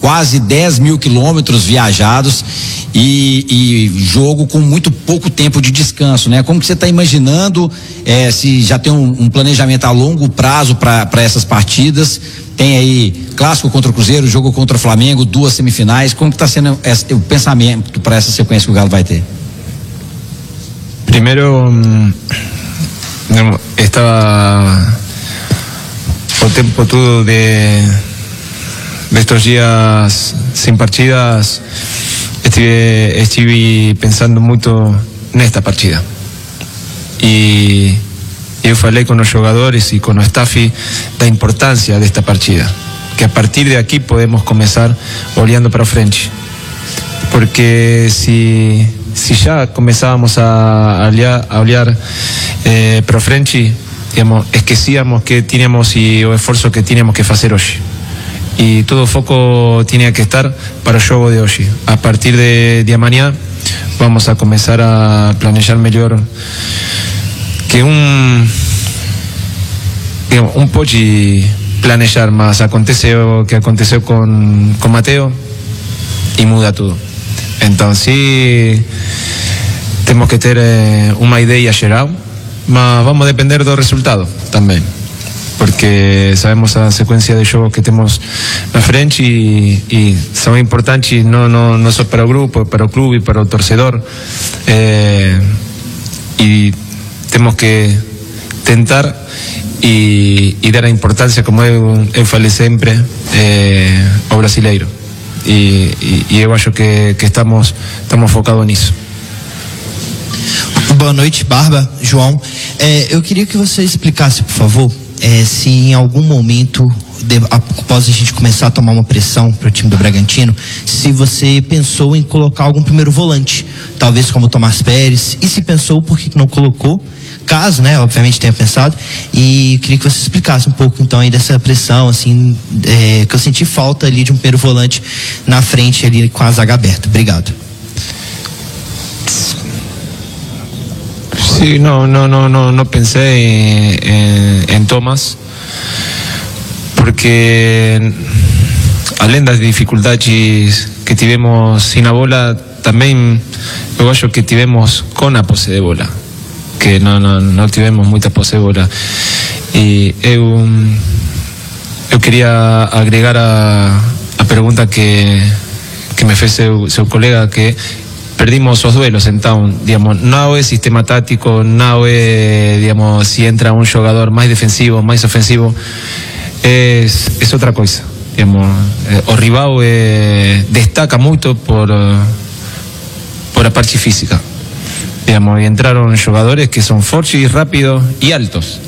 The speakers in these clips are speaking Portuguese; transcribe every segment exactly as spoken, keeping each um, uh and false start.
quase dez mil quilômetros viajados e, e jogo com muito pouco tempo de descanso, né? Como que você está imaginando, é, se já tem um, um planejamento a longo prazo para essas partidas? Tem aí clássico contra o Cruzeiro, jogo contra o Flamengo, duas semifinais. Como que está sendo esse, o pensamento para essa sequência que o Galo vai ter? Primeiro, estaba o tempo todo de, de estos días sin partidas, estive, estive pensando muito nesta partida. E eu falei com os jogadores e com o staff da importância desta partida, que a partir de aqui podemos começar olhando para frente, porque se se já começávamos a olhar, a olhar eh, para frente, digamos, esquecíamos que tínhamos e o esforço que tínhamos que fazer hoje. E todo o foco tinha que estar para o jogo de hoje. A partir de, de amanhã, vamos a começar a planejar melhor. Que um, digamos, um pode planejar, mas aconteceu o que aconteceu com com Mateo e muda tudo. Então, sim, temos que ter eh, uma ideia geral, mas vamos depender do resultado também, porque sabemos a sequência de jogos que temos na frente e, e são importantes não, não, não só para o grupo, para o clube, para o torcedor, eh, e temos que tentar e, e dar a importância, como eu, eu falei sempre, eh, ao brasileiro. E, e, e eu acho que, que estamos, estamos focados nisso. Boa noite, Barba, João. É, eu queria que você explicasse, por favor, é, se em algum momento, de, após a gente começar a tomar uma pressão para o time do Bragantino, se você pensou em colocar algum primeiro volante, talvez como o Tomás Pérez, e se pensou, por que não colocou? Caso, né, obviamente tenha pensado, e queria que você explicasse um pouco então aí dessa pressão, assim, é, que eu senti falta ali de um primeiro volante na frente ali com a zaga aberta. Obrigado. Sí, no, no, no, no, no pensé en, en, en Tomás, porque além das dificuldades que tivemos sin a bola, também eu acho que tivemos com a posse de bola, que não, não, não tivemos muita posse de bola. E eu, eu queria agregar a, a pergunta que, que me fez seu, seu colega, que perdimos os duelos, então, digamos, não é sistema tático, não é, digamos, se entra um jogador mais defensivo, mais ofensivo, é, é outra coisa. Digamos, o rival é, destaca muito por, por a parte física. Digamos, entraron jogadores que son fortes, rápidos y altos.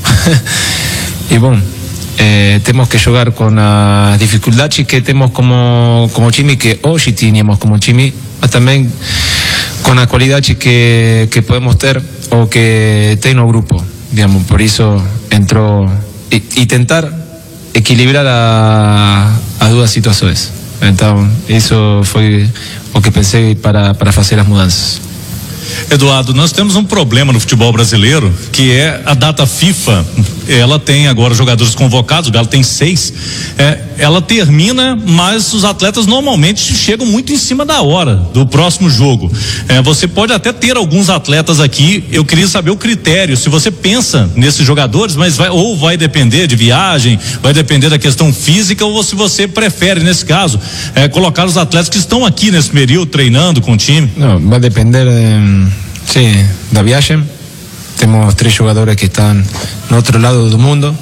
Y bueno, eh, tenemos que jugar con las dificultades que tenemos como, como time, que hoy teníamos como time, pero también con las cualidades que, que podemos tener o que tiene el grupo. Digamos, por eso entró y, y tentar equilibrar a, a duas situaciones. Entonces, eso fue lo que pensé para, para hacer las mudanças. Eduardo, nós temos um problema no futebol brasileiro, que é a data FIFA. Ela tem agora jogadores convocados, o Galo tem seis. É, ela termina, mas os atletas normalmente chegam muito em cima da hora do próximo jogo. É, você pode até ter alguns atletas aqui. Eu queria saber o critério, se você pensa nesses jogadores, mas vai, ou vai depender de viagem, vai depender da questão física, ou se você prefere, nesse caso, é, colocar os atletas que estão aqui nesse período treinando com o time. Não, vai depender de, sim, da viagem. Temos três jogadores que estão no outro lado do mundo,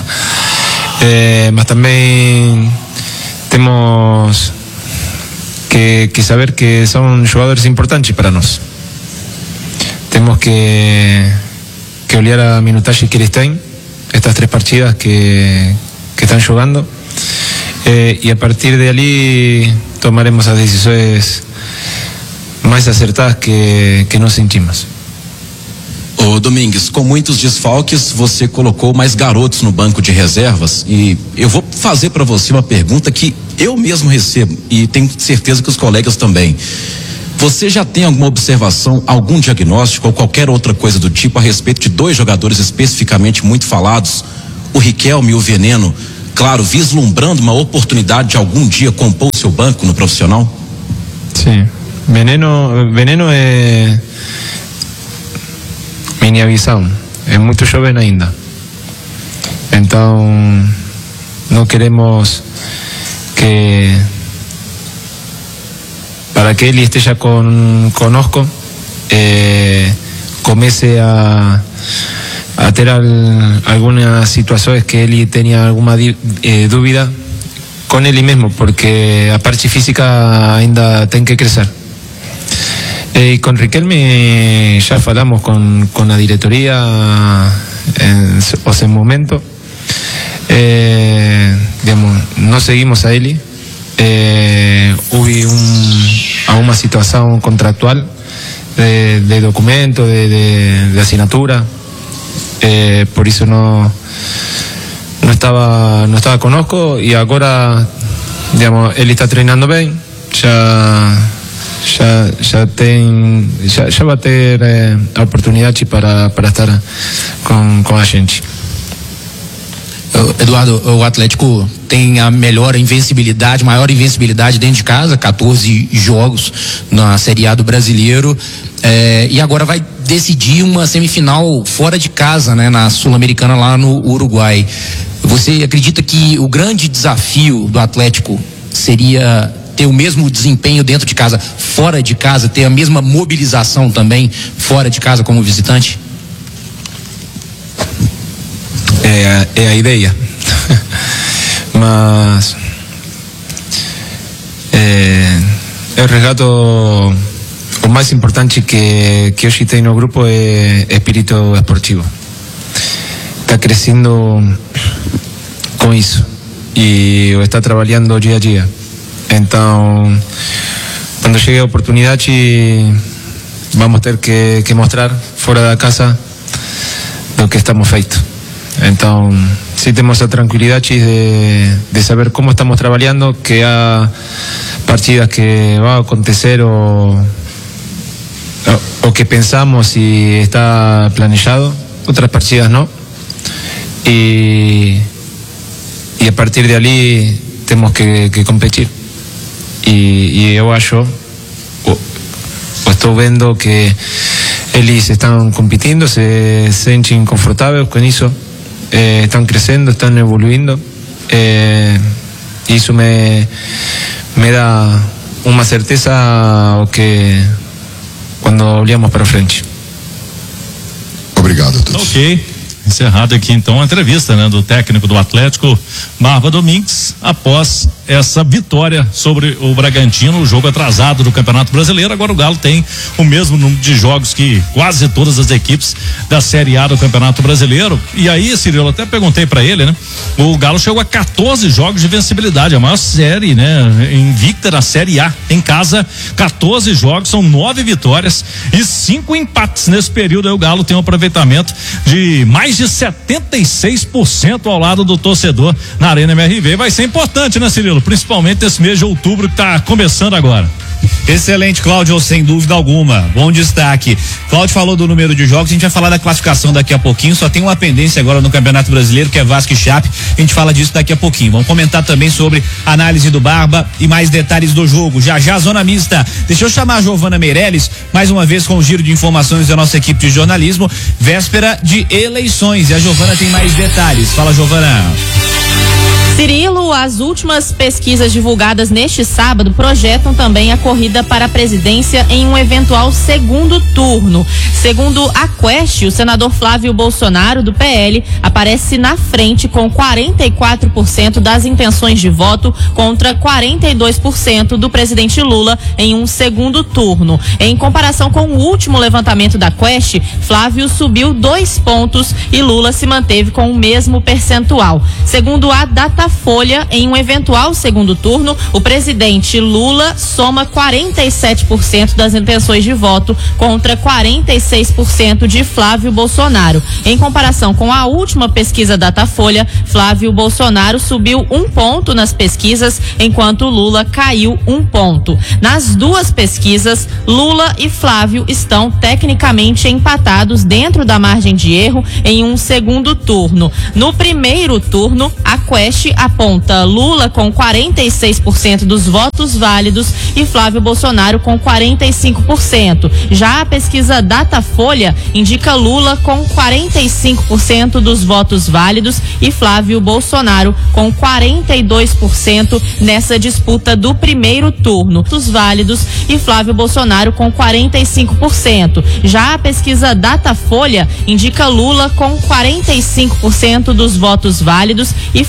eh, mas também temos que, que saber que são jogadores importantes para nós. Temos que, que olhar a minutagem que eles têm, estas três partidas que, que estão jogando, eh, e a partir de ali tomaremos as decisões mais acertadas que, que nós sentimos. Ô Domingues, com muitos desfalques, você colocou mais garotos no banco de reservas, e eu vou fazer para você uma pergunta que eu mesmo recebo e tenho certeza que os colegas também. Você já tem alguma observação, algum diagnóstico ou qualquer outra coisa do tipo a respeito de dois jogadores especificamente muito falados, o Riquelme e o Veneno, claro, vislumbrando uma oportunidade de algum dia compor o seu banco no profissional? Sim. Veneno, Veneno é minha visão. É muito jovem ainda. Então, não queremos que para que ele esteja con, conosco eh, comece a, a ter al, algunas situações que ele tenha alguma eh, dúvida com ele mesmo, porque a parte física ainda tem que crescer. E com Riquelme já falamos com, com a diretoria en, o seu momento. Eh, digamos, não seguimos a ele. Eh, houve um, alguma situação contractual de, de documento, de, de, de assinatura, eh, por isso não não estava não estava conosco, e agora, digamos, ele está treinando bem, já já já tem já, já vai ter eh, a oportunidade para para estar com com a gente. Eduardo, o Atlético tem a melhor invencibilidade, maior invencibilidade dentro de casa, quatorze jogos na Série A do Brasileiro, é, e agora vai decidir uma semifinal fora de casa, né, na Sul-Americana lá no Uruguai. Você acredita que o grande desafio do Atlético seria ter o mesmo desempenho dentro de casa, fora de casa, ter a mesma mobilização também fora de casa como visitante? É, é a ideia. Mas é, eu resgato o mais importante que, que hoje tem no grupo é espírito esportivo. Está crescendo com isso e está trabalhando dia a dia. Então, quando chegue a oportunidade, vamos ter que, que mostrar fora da casa do que estamos feitos. Então, sí temos a tranquilidade de, de saber como estamos trabalhando, que há partidas que va a acontecer o, o, o que pensamos e está planejado, outras partidas não. E, e a partir de ali temos que, que competir. E, e eu acho, o, o estou vendo que eles estão competindo, se sentem confortáveis com isso. Eh, están creciendo, están evoluindo, eh, y eso me, me da una certeza que cuando olhamos para frente. Obrigado a todos. Ok. Encerrado aqui então a entrevista, né, do técnico do Atlético, Barba Domingues, após essa vitória sobre o Bragantino, o jogo atrasado do Campeonato Brasileiro. Agora o Galo tem o mesmo número de jogos que quase todas as equipes da Série A do Campeonato Brasileiro. E aí, Cirilo, eu até perguntei para ele, né? O Galo chegou a quatorze jogos de vencibilidade, a maior série, né, invicta da Série A. Em casa, quatorze jogos, são nove vitórias e cinco empates. Nesse período aí o Galo tem um aproveitamento de mais de setenta e seis por cento ao lado do torcedor na Arena M R V. Vai ser importante, né, Cirilo? Principalmente esse mês de outubro que está começando agora. Excelente, Cláudio, sem dúvida alguma. Bom destaque. Cláudio falou do número de jogos, a gente vai falar da classificação daqui a pouquinho. Só tem uma pendência agora no Campeonato Brasileiro, que é Vasco e Chape. A gente fala disso daqui a pouquinho. Vamos comentar também sobre a análise do Barba e mais detalhes do jogo. Já já, zona mista. Deixa eu chamar a Giovana Meirelles, mais uma vez com o giro de informações da nossa equipe de jornalismo, véspera de eleições. E a Giovana tem mais detalhes. Fala, Giovana. Cirilo, as últimas pesquisas divulgadas neste sábado projetam também a corrida para a presidência em um eventual segundo turno. Segundo a Quest, o senador Flávio Bolsonaro, do P L, aparece na frente com quarenta e quatro por cento das intenções de voto contra quarenta e dois por cento do presidente Lula em um segundo turno. Em comparação com o último levantamento da Quest, Flávio subiu dois pontos e Lula se manteve com o mesmo percentual. Segundo a Datafolha, em um eventual segundo turno, o presidente Lula soma quarenta e sete por cento das intenções de voto contra quarenta e seis por cento de Flávio Bolsonaro. Em comparação com a última pesquisa Datafolha, Flávio Bolsonaro subiu um ponto nas pesquisas, enquanto Lula caiu um ponto. Nas duas pesquisas, Lula e Flávio estão tecnicamente empatados dentro da margem de erro em um segundo turno. No primeiro turno, a A Quest aponta Lula com quarenta e seis por cento dos votos válidos e Flávio Bolsonaro com quarenta e cinco por cento. Já a pesquisa Datafolha indica Lula com quarenta e cinco por cento dos votos válidos e Flávio Bolsonaro com quarenta e dois por cento nessa disputa do primeiro turno. Votos válidos e Flávio Bolsonaro com quarenta e cinco por cento. Já a pesquisa Datafolha indica Lula com quarenta e cinco por cento dos votos válidos e